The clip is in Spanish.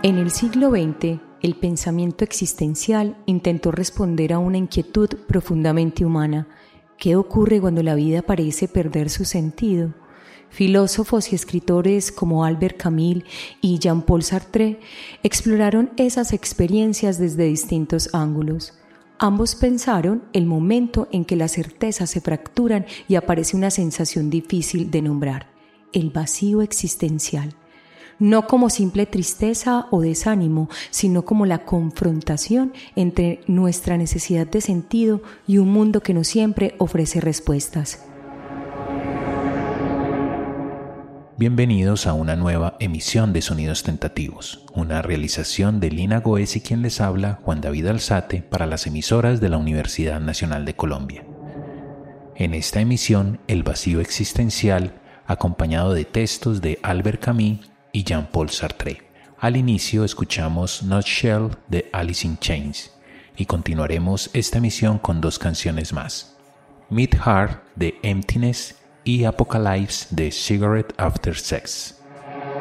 En el siglo XX, el pensamiento existencial intentó responder a una inquietud profundamente humana. ¿Qué ocurre cuando la vida parece perder su sentido? Filósofos y escritores como Albert Camus y Jean-Paul Sartre exploraron esas experiencias desde distintos ángulos. Ambos pensaron el momento en que las certezas se fracturan y aparece una sensación difícil de nombrar, el vacío existencial. No como simple tristeza o desánimo, sino como la confrontación entre nuestra necesidad de sentido y un mundo que no siempre ofrece respuestas. Bienvenidos a una nueva emisión de Sonidos Tentativos, una realización de Lina Goes y quien les habla, Juan David Alzate, para las emisoras de la Universidad Nacional de Colombia. En esta emisión, el vacío existencial, acompañado de textos de Albert Camus y Jean-Paul Sartre. Al inicio escuchamos Nutshell de Alice in Chains y continuaremos esta emisión con dos canciones más, Mid Heart de Emptiness y Apocalypse de Cigarette After Sex.